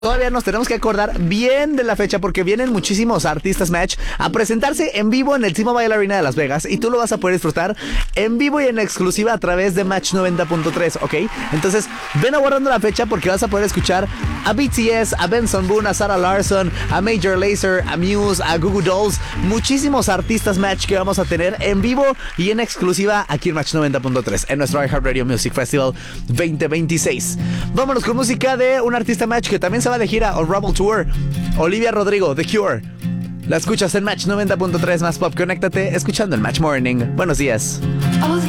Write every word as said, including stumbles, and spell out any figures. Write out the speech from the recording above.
Todavía nos tenemos que acordar bien de la fecha porque vienen muchísimos artistas Match a presentarse en vivo en el T-Mobile Arena de Las Vegas y tú lo vas a poder disfrutar en vivo y en exclusiva a través de Match noventa punto tres, ¿ok? Entonces ven aguardando la fecha porque vas a poder escuchar a B T S, a Benson Boone, a Sarah Larson, a Major Lazer, a Muse, a Goo Goo Dolls, muchísimos artistas Match que vamos a tener en vivo y en exclusiva aquí en Match noventa punto tres en nuestro iHeartRadio Music Festival veinte veintiséis. Vámonos con música de un artista Match que también se va de gira Unravel Tour, Olivia Rodrigo, The Cure. La escuchas en Match noventa punto tres más pop. Conéctate escuchando el Match Morning. Buenos días.